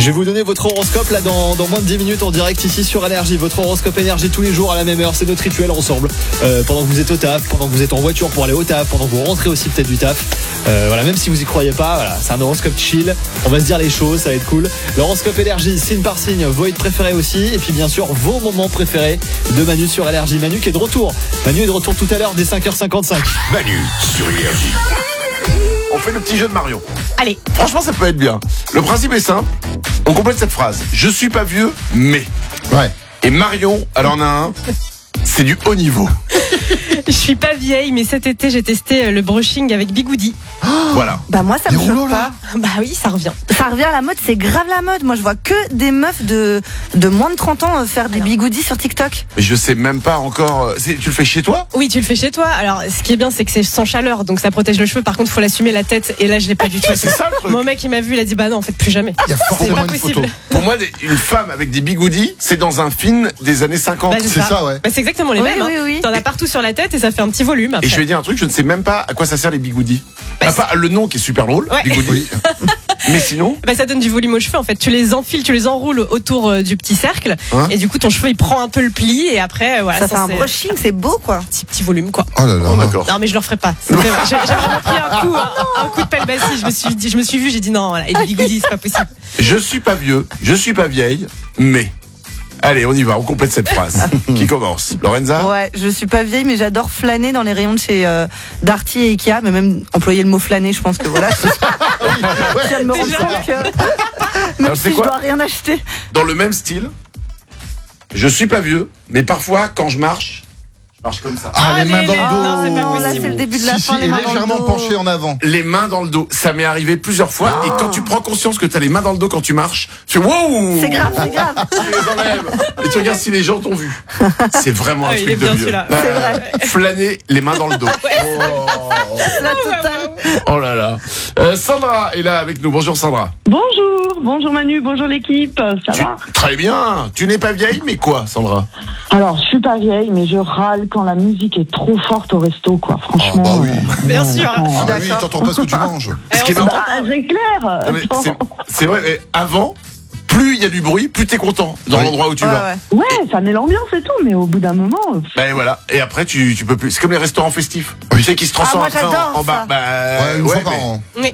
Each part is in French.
Je vais vous donner votre horoscope là dans moins de 10 minutes en direct ici sur Énergie. Votre horoscope Énergie tous les jours à la même heure. C'est notre rituel ensemble. Pendant que vous êtes au taf, pendant que vous êtes en voiture pour aller au taf, pendant que vous rentrez aussi peut-être du taf. Voilà, même si vous y croyez pas, voilà, c'est un horoscope chill. On va se dire les choses, ça va être cool. L'horoscope Énergie, signe par signe, vos hits préférés aussi. Et puis bien sûr, vos moments préférés de Manu sur Énergie. Manu qui est de retour. Manu est de retour tout à l'heure dès 5h55. Manu sur Énergie. On fait le petit jeu de Marion. Allez. Franchement, ça peut être bien. Le principe est simple. On complète cette phrase. Je suis pas vieux, mais. Ouais. Et Marion, elle en a un. C'est du haut niveau. Je suis pas vieille, mais cet été j'ai testé le brushing avec Bigoudi. Voilà. Bah moi ça me choque pas. Bah oui, ça revient. Ça revient à la mode, c'est grave la mode. Moi je vois que des meufs de moins de 30 ans faire des bigoudis sur TikTok. Mais je sais même pas encore. Tu le fais chez toi? Oui, tu le fais chez toi. Alors, ce qui est bien, c'est que c'est sans chaleur, donc ça protège le cheveu. Par contre, il faut l'assumer la tête. Et là, je l'ai pas du tout. C'est ça le truc. Mon mec, il m'a vu, il a dit bah non, en fait, plus jamais. Il y a C'est forcément pas une possible. photo. Pour moi, une femme avec des bigoudis, c'est dans un film des années 50. Bah, C'est ça, ouais. Bah, c'est exactement les Oui, mêmes. oui, oui. T'en as partout sur la tête et ça fait un petit volume. Après. Et je vais dire un truc, je ne sais même pas à quoi ça sert les bigoudis. À part le nom qui est super drôle, Ouais. bigoudi. Mais sinon, Bah, ça donne du volume aux cheveux. En fait, tu les enfiles, tu les enroules autour du petit cercle, Hein et du coup, ton cheveu il prend un peu le pli et après, voilà, Ça fait un c'est brushing, c'est beau quoi. petit volume quoi. Oh là là. oh, d'accord. Non mais je le referai pas. J'ai vraiment pris un coup de pelle bassie. Je me suis vu, j'ai dit non, voilà, et des bigoudis, c'est pas possible. Je suis pas vieux, je suis pas vieille, mais. Allez, on y va, on complète cette phrase. Qui commence? Lorenza? Ouais, je suis pas vieille mais j'adore flâner dans les rayons de chez Darty et Ikea, mais même employer le mot flâner, je pense que voilà. Je viens de me rendre compte que même Alors, c'est si je quoi dois rien acheter. Dans le même style, je suis pas vieux, mais parfois, quand je marche comme ça. Ah, les mains dans non, c'est le pas dos. là c'est le début de la Si, fin, si, les et mains dans le légèrement dos. penché en avant. Les mains dans le dos, ça m'est arrivé plusieurs fois. Et quand tu prends conscience que t'as les mains dans le dos quand tu marches, tu fais wow. C'est grave, c'est grave. Tu les enlèves. Et tu regardes si les gens t'ont vu. C'est vraiment un Ah, il est truc de bien vieux. celui-là. C'est vrai. Flâner les mains dans le dos. La totale. Oh là là. Sandra est là avec nous. Bonjour Sandra. Bonjour Manu, bonjour l'équipe, ça va? Très bien. Tu n'es pas vieille, mais quoi, Sandra? Alors, je suis pas vieille, mais je râle quand la musique est trop forte au resto, quoi, franchement. Ah bah oui. Bien sûr. Ah bah oui, t'entends pas ce que tu manges. Ce qui est marrant, Bah, c'est clair. non, mais c'est vrai, mais avant, plus il y a du bruit, plus t'es content dans Oui. l'endroit où tu Ouais, vas. ouais. Ouais, ça met l'ambiance et tout, mais au bout d'un moment... Ben voilà. Et après, tu peux plus. C'est comme les restaurants festifs. Tu sais, qui se transforment Ah, moi, après j'adore en bar. ça. Bah, Ouais, une fois par mais- an. Oui.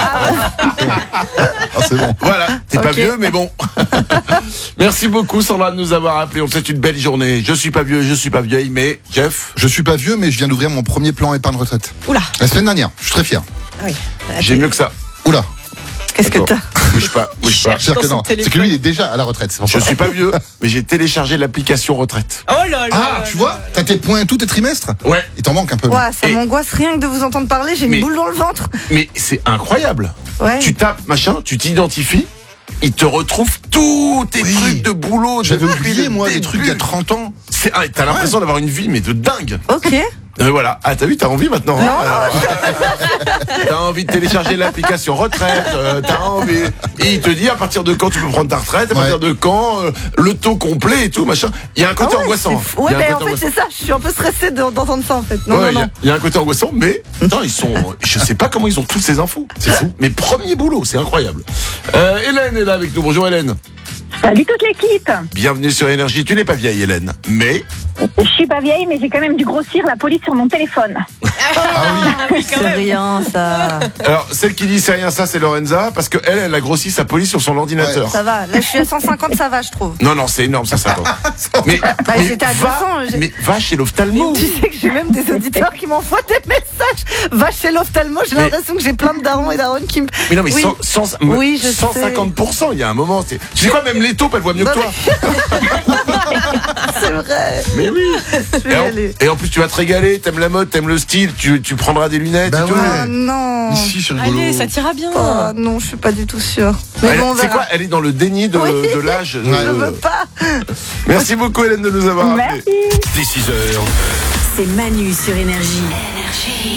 Ah, c'est bon. Voilà, t'es pas Ok. vieux, mais bon. Merci beaucoup, Sandra, de nous avoir appelé. On te souhaite une belle journée. Je suis pas vieux, je suis pas vieille, mais Jeff, Je suis pas vieux, mais je viens d'ouvrir mon premier plan épargne retraite. Oula. La semaine dernière. Je suis très fier. Oui. j'ai mieux que ça. Oula. Qu'est-ce que t'as? Bouge pas, bouge pas. C'est-à-dire que Dans son non. C'est que téléphone. lui, il est déjà à la retraite. C'est pour Je ça. suis pas vieux, mais j'ai téléchargé l'application retraite. Oh là là. Ah, tu vois, t'as tes points tous tes trimestres. Ouais. Il t'en manque un peu. Ouais, ça Et- m'angoisse rien que de vous entendre parler, j'ai Mais- une boule dans le ventre. Mais c'est incroyable. Ouais. Tu tapes, machin, tu t'identifies, il te retrouve tous tes Oui. trucs de boulot. J'avais depuis oublié, le moi, des début. trucs il y a 30 ans. T'as l'impression d'avoir une vie, mais de dingue. Ok. Voilà. Ah, t'as vu, t'as envie maintenant. Non. T'as envie de télécharger l'application retraite. T'as envie. Et il te dit à partir de quand tu peux prendre ta retraite, à Ouais. partir de quand, le taux complet et tout, machin. Il y a un côté Ah ouais, angoissant. c'est fou. Ouais, Il y a un mais en côté fait, c'est ça, je suis un peu stressée d'entendre ça en fait. Non, Ouais, non, non. il y a un côté angoissant, mais putain, ils sont. Je sais pas comment ils ont toutes ces infos. C'est fou. Mais premier boulot, c'est incroyable. Hélène est là avec nous. Bonjour Hélène. Salut toute l'équipe. Bienvenue sur Énergie. Tu n'es pas vieille, Hélène, mais Je suis pas vieille, mais j'ai quand même dû grossir la police sur mon téléphone. Ah oui, quand C'est même. rien, ça. alors celle qui dit c'est rien ça, c'est Lorenza, parce que elle a grossi sa police sur son ordinateur. Ça va. Là, je suis à 150, ça va, je trouve. Non, c'est énorme, ça. Mais, Bah, j'étais à 200. mais va chez l'ophtalmo. Tu sais que j'ai même des auditeurs qui m'envoient des messages. Va chez l'ophtalmo, j'ai Mais- l'impression que j'ai plein de darons et daronnes qui me. Mais non, mais Oui. 150%, il y a un moment. Tu sais quoi, même les taupes, elles voient mieux que Non, toi. C'est vrai. Mais oui. Je vais y aller. Et en plus, tu vas te régaler, t'aimes la mode, t'aimes le style, tu prendras des lunettes Bah et tout. ouais. Ah non. Ici, c'est rigolo. Allez, ça t'ira bien. Oh, non, je suis pas du tout sûre. Mais bon, on C'est verra. quoi? Elle est dans le déni de, Oui. de l'âge. Ouais. Je veux pas. Merci beaucoup, Hélène, de nous avoir appelés. Merci. Dès 6h. C'est Manu sur Énergie.